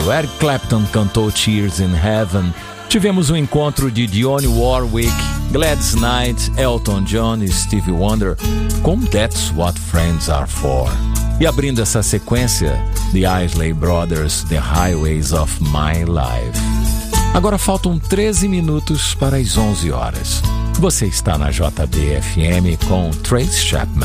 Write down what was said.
Claro, Eric Clapton cantou Tears in Heaven. Tivemos um encontro de Dionne Warwick, Gladys Knight, Elton John e Stevie Wonder com That's What Friends Are For. E abrindo essa sequência, The Isley Brothers, The Highways of My Life. Agora faltam 13 minutos para as 11 horas. Você está na JBFM com Trace Chapman.